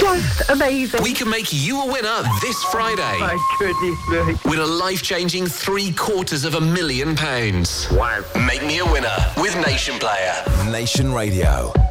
Most amazing. We can make you a winner this Friday. My goodness me. Win a life-changing £750,000. Wow. Make me a winner with Nation Player. Nation Radio.